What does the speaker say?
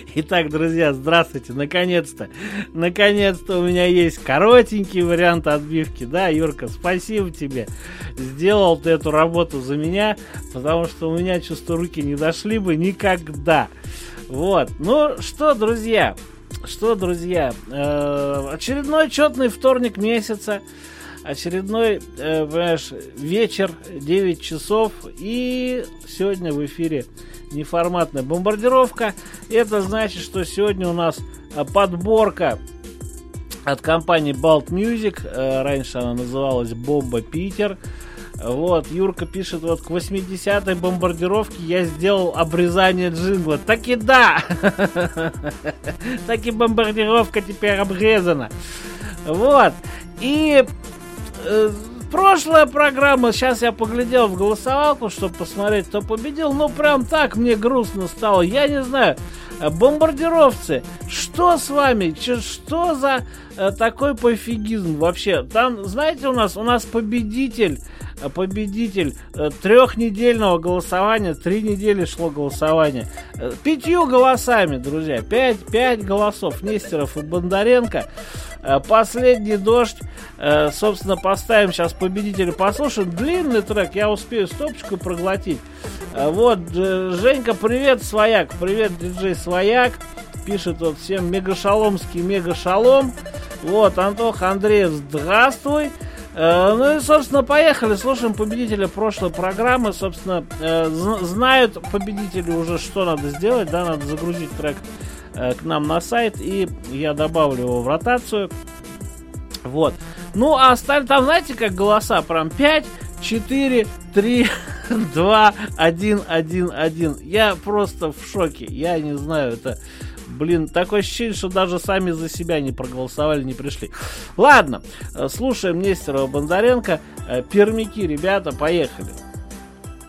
Итак, друзья, здравствуйте, наконец-то у меня есть коротенький вариант отбивки, да, Юрка, спасибо тебе, сделал ты эту работу за меня, потому что у меня, чувство, руки не дошли бы никогда. Вот, ну что, друзья, очередной четный вторник месяца, очередной, понимаешь, вечер, 9 часов, и сегодня в эфире неформатная бомбардировка. Это значит, что сегодня у нас подборка от компании Balt Music. Раньше она называлась Бомба Питер. Вот, Юрка пишет, вот к 80-й бомбардировке я сделал обрезание джингла. Таки да! Таки бомбардировка теперь обрезана. Вот. И прошлая программа, сейчас я поглядел в голосовалку, чтобы посмотреть, кто победил. Ну, прям так мне грустно стало. Я не знаю, бомбардировцы, что с вами? Что за такой пофигизм вообще? Там, знаете, у нас победитель трехнедельного голосования, 3 недели шло голосование. 5 голосами, друзья, 5 голосов. Нестеров и Бондаренко. Последний дождь. Собственно, поставим сейчас победителя, послушаем. Длинный трек, я успею стопочку проглотить. Вот, Женька, привет, Свояк. Привет, диджей Свояк. Пишет вот всем мегашаломский мегашалом. Вот, Антоха Андреев, здравствуй. Ну и, собственно, поехали, слушаем победителя прошлой программы. Собственно, знают победители уже, что надо сделать, да, надо загрузить трек к нам на сайт, и я добавлю его в ротацию. Вот. Ну, а остальные, там, знаете, как голоса, прям 5, 4, 3, 2, 1, 1, 1. Я просто в шоке, я не знаю, это... Блин, такое ощущение, что даже сами за себя не проголосовали, не пришли. Ладно, слушаем Нестерова, Бондаренко. Пермяки, ребята, поехали.